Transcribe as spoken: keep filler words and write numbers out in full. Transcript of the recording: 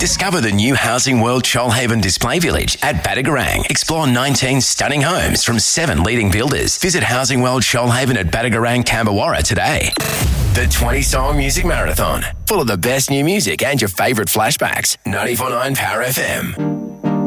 Discover the new Housing World Shoalhaven Display Village at Badagarang. Explore nineteen stunning homes from seven leading builders. Visit Housing World Shoalhaven at Badagarang, Camberwarra today. The twenty-song music marathon, full of the best new music and your favourite flashbacks. ninety-four point nine Power F M.